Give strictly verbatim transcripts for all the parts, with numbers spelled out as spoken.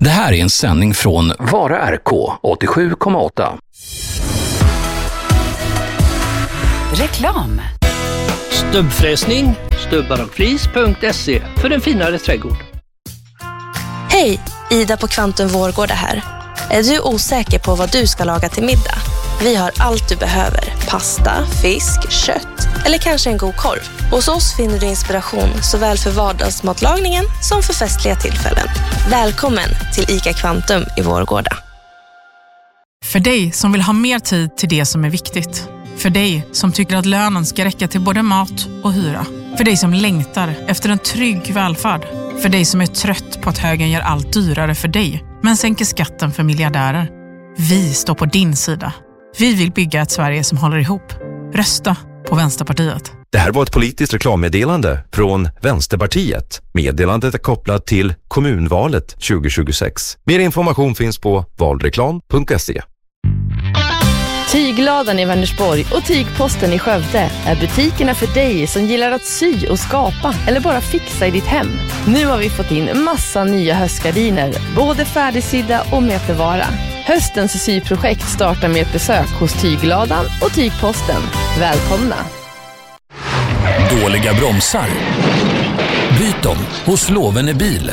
Det här är en sändning från Vara R K åttiosju komma åtta. Reklam. Stubbfräsning, stubbar och flis punkt se för en finare trädgård. Hej, Ida på Kvantum Vårgårda här. Är du osäker på vad du ska laga till middag? Vi har allt du behöver. Pasta, fisk, kött eller kanske en god korv. Hos oss finner du inspiration såväl för vardagsmatlagningen som för festliga tillfällen. Välkommen till ICA Kvantum i Vårgårda. För dig som vill ha mer tid till det som är viktigt. För dig som tycker att lönen ska räcka till både mat och hyra. För dig som längtar efter en trygg välfärd. För dig som är trött på att högern gör allt dyrare för dig men sänker skatten för miljardärer. Vi står på din sida. Vi vill bygga ett Sverige som håller ihop. Rösta på Vänsterpartiet. Det här var ett politiskt reklammeddelande från Vänsterpartiet. Meddelandet är kopplat till kommunvalet tjugo tjugosex. Mer information finns på valreklam punkt se. Tygladan i Vänersborg och Tygposten i Skövde är butikerna för dig som gillar att sy och skapa eller bara fixa i ditt hem. Nu har vi fått in massa nya höstgardiner, både färdigsydda och metervara. Höstens syprojekt startar med ett besök hos Tygladan och Tygposten. Välkomna! Dåliga bromsar. Byt dem hos Lovene Bil.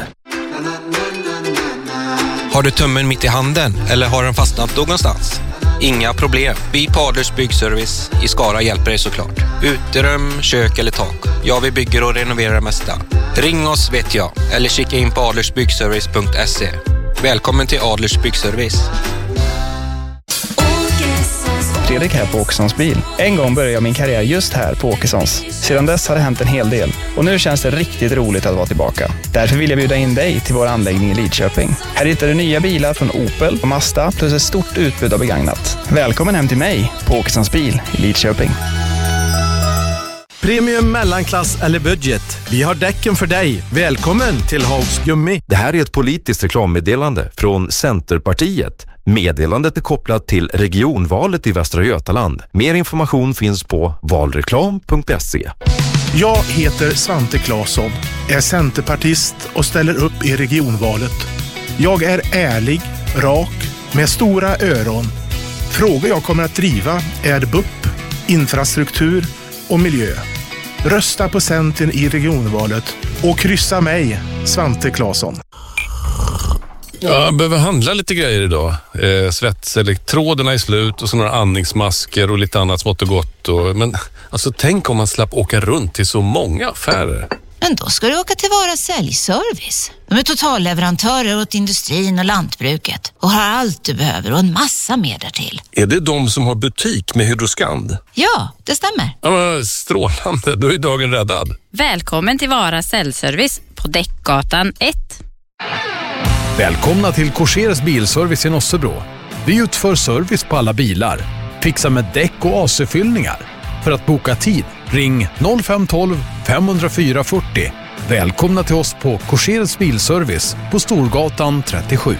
Har du tummen mitt i handen eller har den fastnat någonstans? Inga problem. Vi på Adlers Byggservice i Skara hjälper dig såklart. Uterum, kök eller tak. Ja, vi bygger och renoverar det mesta. Ring oss vet jag. Eller kika in på adlersbyggservice punkt se. Välkommen till Adlers Byggservice. Fredrik här på Åkessons bil. En gång började jag min karriär just här på Åkessons. Sedan dess har det hänt en hel del. Och nu känns det riktigt roligt att vara tillbaka. Därför vill jag bjuda in dig till vår anläggning i Lidköping. Här hittar du nya bilar från Opel och Mazda plus ett stort utbud av begagnat. Välkommen hem till mig på Åkessons bil i Lidköping. Premium, mellanklass eller budget. Vi har däcken för dig. Välkommen till Haugs Gummi. Det här är ett politiskt reklammeddelande från Centerpartiet. Meddelandet är kopplat till regionvalet i Västra Götaland. Mer information finns på valreklam punkt se. Jag heter Svante Claesson, är centerpartist och ställer upp i regionvalet. Jag är ärlig, rak, med stora öron. Frågor jag kommer att driva är B U P, infrastruktur och miljö. Rösta på Centern i regionvalet och kryssa mig, Svante Claesson. Ja, jag behöver handla lite grejer idag. Eh, Svetselektroderna är slut och så några andningsmasker och lite annat smått och gott. Och, men alltså tänk om man slapp åka runt till så många affärer. Men då ska du åka till Vara Säljservice. De är totalleverantörer åt industrin och lantbruket och har allt du behöver och en massa mer därtill. Är det de som har butik med Hydroskand? Ja, det stämmer. Ja, men strålande. Då är dagen räddad. Välkommen till Vara Säljservice på Däckgatan ett. Välkomna till Korsers bilservice i Nossebro. Vi utför service på alla bilar. Fixa med däck och A C-fyllningar. För att boka tid, ring noll fem ett två fem noll fyra fyra noll. Välkomna till oss på Korsers bilservice på Storgatan trettiosju.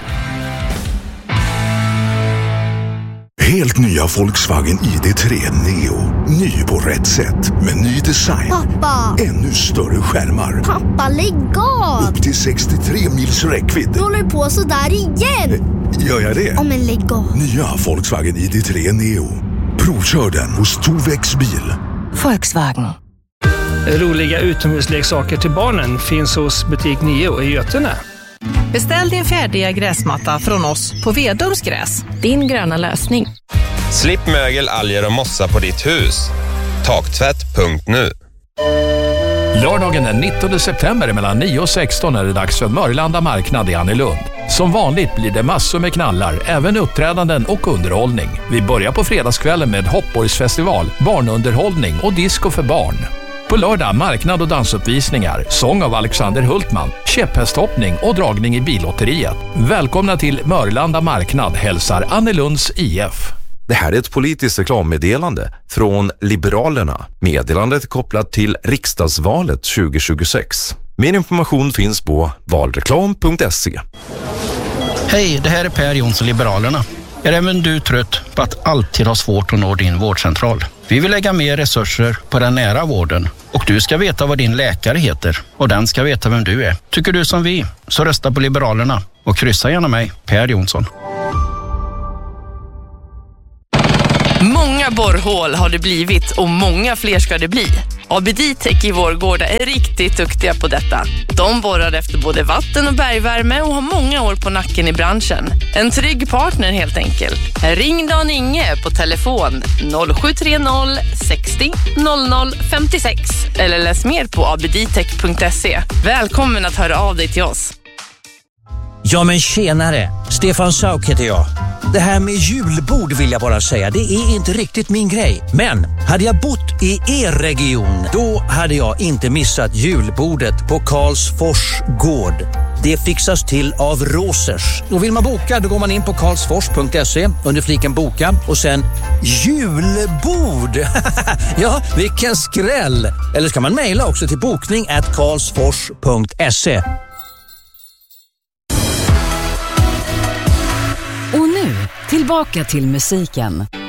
Helt nya Volkswagen I D tre Neo. Ny på rätt sätt med ny design. Pappa! Ännu större skärmar. Pappa, lägg av! Upp till sextiotre mils räckvidd. Du håller på så där igen! Gör jag det? Om en lägg av. Nya Volkswagen I D tre Neo. Provkör den hos Tovex bil. Volkswagen. Roliga utomhusleksaker till barnen finns hos butik Nio i Götene. Beställ din färdiga gräsmatta från oss på Vedums gräs. Din gröna lösning. Slipp mögel, alger och mossa på ditt hus. Taktvätt punkt nu. Lördagen den nittonde september mellan nio och sexton är det dags för Mörlanda marknad i Annelund. Som vanligt blir det massor med knallar, även uppträdanden och underhållning. Vi börjar på fredagskvällen med Hoppborgsfestival, barnunderhållning och disco för barn. På lördag marknad och dansuppvisningar, sång av Alexander Hultman, käpphästhoppning och dragning i billotteriet. Välkomna till Mörlanda marknad, hälsar Annelunds I F. Det här är ett politiskt reklammeddelande från Liberalerna. Meddelandet är kopplat till riksdagsvalet tjugo tjugosex. Mer information finns på valreklam punkt se. Hej, det här är Per Jonsson, Liberalerna. Är även du trött på att alltid ha svårt att nå din vårdcentral? Vi vill lägga mer resurser på den nära vården. Och du ska veta vad din läkare heter. Och den ska veta vem du är. Tycker du som vi, så rösta på Liberalerna. Och kryssa gärna mig, Per Jonsson. Många borrhål har det blivit och många fler ska det bli. A B D Tech i Vårgårda är riktigt duktiga på detta. De borrar efter både vatten- och bergvärme och har många år på nacken i branschen. En trygg partner helt enkelt. Ring Dan Inge på telefon noll sju tre noll sextio noll noll femtiosex eller läs mer på abdtech punkt se. Välkommen att höra av dig till oss. Ja men tjenare, Stefan Sauk heter jag. Det här med julbord vill jag bara säga, det är inte riktigt min grej. Men hade jag bott i er region, då hade jag inte missat julbordet på Karlsfors gård. Det fixas till av Rosers. Och vill man boka, då går man in på karlsfors punkt se under fliken boka och sen julbord. Ja, vilken skräll. Eller ska man mejla också till bokning at karlsfors punkt se. Och nu, tillbaka till musiken.